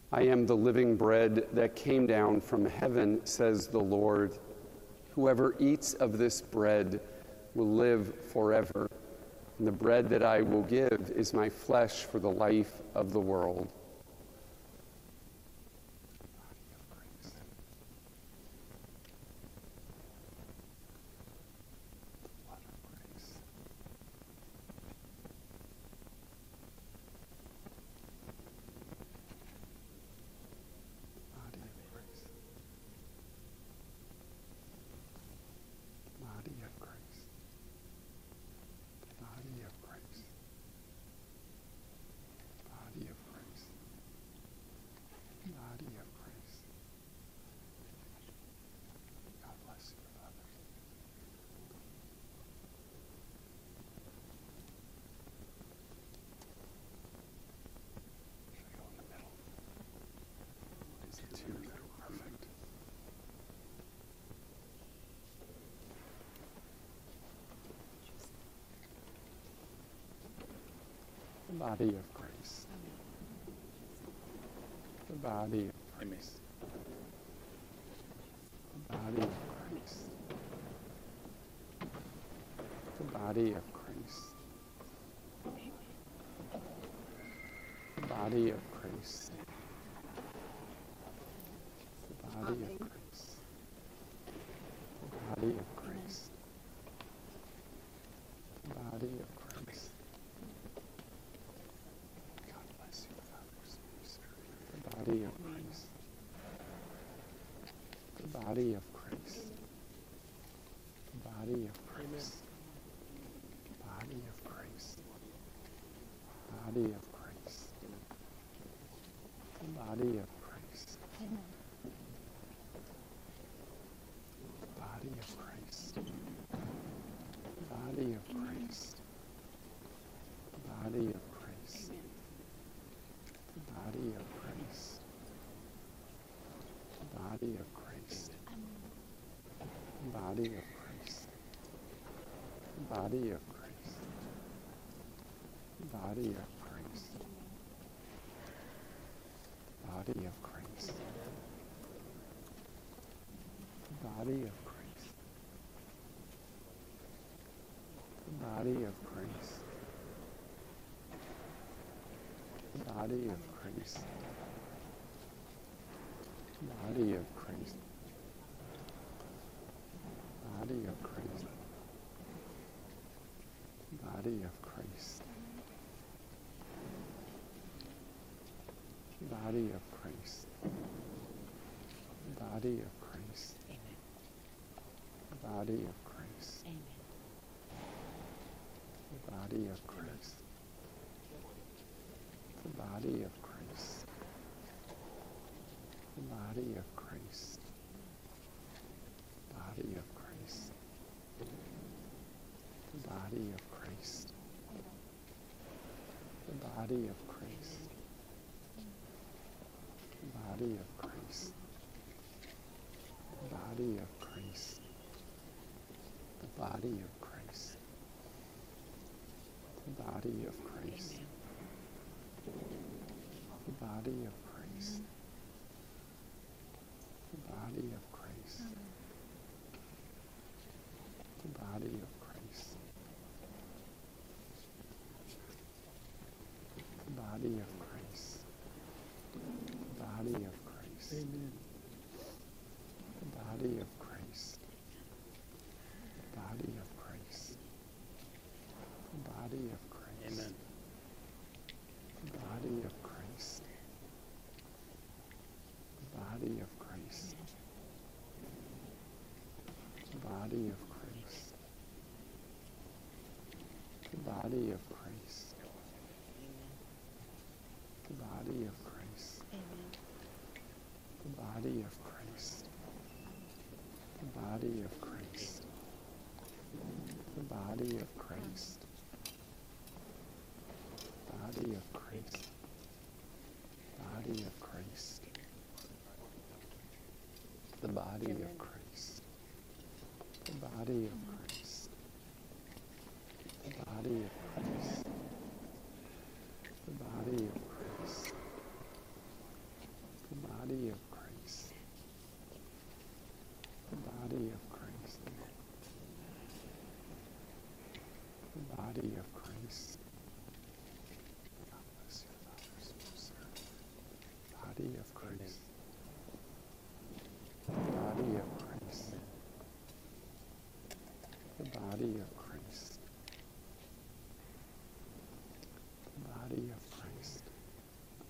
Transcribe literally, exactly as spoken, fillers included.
I am the living bread that came down from heaven, says the Lord. Whoever eats of this bread will live forever. And the bread that I will give is my flesh for the life of the world. The body of Christ. The body of Christ. The body of Christ. The body of Christ. The body of Christ. The body of Christ. The body of Christ. The body of Christ. God bless you with others. The body of Christ. The body of Christ. The body of Christ. Body of Christ. Body of Christ. The body of Christ. Body of Christ. Body of Christ. Body of Christ. Body of Christ. Body of Christ. Body of Christ. Body of Christ. Body of Christ. Body of Christ. Body of Christ. Body of Christ. Body of Christ. Body of Christ. Body of Christ. Body of Christ. Body of Christ. Body of Christ. Body of Christ. The body of Christ. The body of Christ. The body of Christ. Body of Christ. The body of Christ. The body of Christ. The body of Christ. The body of Christ. The body of Christ. The body of Christ. The body of Christ. The body of Christ. The body of Christ. The body of Christ. The body of Christ. Amen. The body of Christ. The body of Christ. The body of Christ. Amen. The body of Christ. The body of Christ. The body of Christ. The body of Christ. The body of Christ. The body of Christ. The body of Christ. The body of Christ. Body of Christ. Body of Christ. The body of Christ. The body of Christ. The body of Christ. The body of Christ. body of Christ. The body of Christ. The body of Christ. God bless you, Father, sir. Body of Christ. The body of Christ. The body of Christ. The body of